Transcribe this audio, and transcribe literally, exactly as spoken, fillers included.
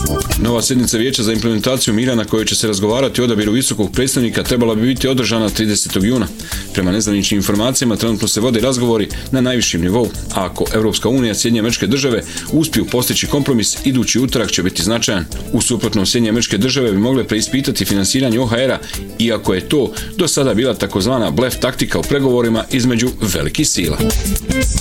Nova sjednica Vijeća za implementaciju mira na kojoj će se razgovarati o odabiru visokog predstavnika trebala bi biti održana tridesetog juna. Prema nezvaničnim informacijama trenutno se vode razgovori na najvišem nivou, a ako Evropska unija i Sjedinjene Američke Države uspiju postići kompromis, idući utorak će biti značajan. U suprotnom, Sjedinjene Američke Države bi mogle preispitati finansiranje O H R-a, iako je to do sada bila takozvana blef taktika u pregovorima između velikih sila.